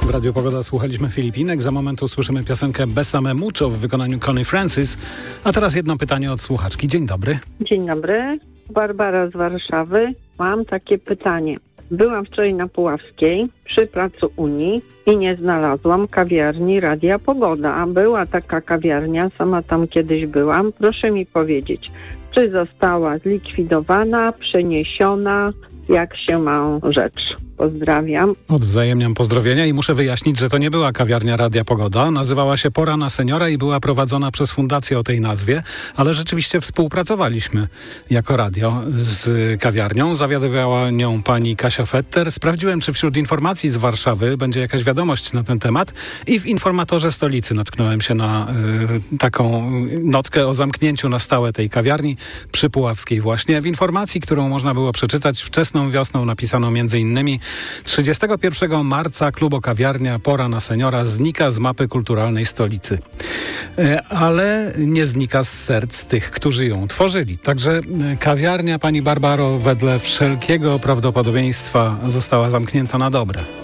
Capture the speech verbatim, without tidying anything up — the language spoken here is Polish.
W Radiu Pogoda słuchaliśmy Filipinek. Za moment usłyszymy piosenkę Bésame Mucho w wykonaniu Connie Francis. A teraz jedno pytanie od słuchaczki. Dzień dobry. Dzień dobry. Barbara z Warszawy. Mam takie pytanie. Byłam wczoraj na Puławskiej przy placu Unii i nie znalazłam kawiarni Radia Pogoda. A była taka kawiarnia, sama tam kiedyś byłam. Proszę mi powiedzieć, czy została zlikwidowana, przeniesiona, jak się ma rzecz. Pozdrawiam. Odwzajemniam pozdrowienia i muszę wyjaśnić, że to nie była kawiarnia Radia Pogoda. Nazywała się Pora na Seniora i była prowadzona przez fundację o tej nazwie, ale rzeczywiście współpracowaliśmy jako radio z kawiarnią. Zawiadywała nią pani Kasia Fetter. Sprawdziłem, czy wśród informacji z Warszawy będzie jakaś wiadomość na ten temat i w Informatorze Stolicy natknąłem się na y, taką notkę o zamknięciu na stałe tej kawiarni przy Puławskiej właśnie. W informacji, którą można było przeczytać wczesną wiosną, napisano między innymi trzydziestego pierwszego marca klubo-kawiarnia Pora na Seniora znika z mapy kulturalnej stolicy. Ale nie znika z serc tych, którzy ją tworzyli. Także kawiarnia, pani Barbaro, wedle wszelkiego prawdopodobieństwa została zamknięta na dobre.